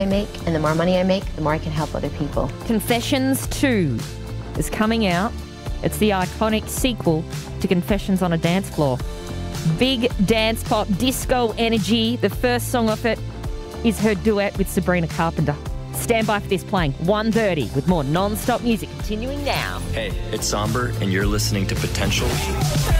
I make, and the more money I make, the more I can help other people. Confessions 2 is coming out. It's the iconic sequel to Confessions on a Dance Floor. Big dance pop, disco energy. The first song off it is her duet with Sabrina Carpenter. Stand by for this, playing 1:30 with more non-stop music continuing now. Hey, it's Somber, and you're listening to Potential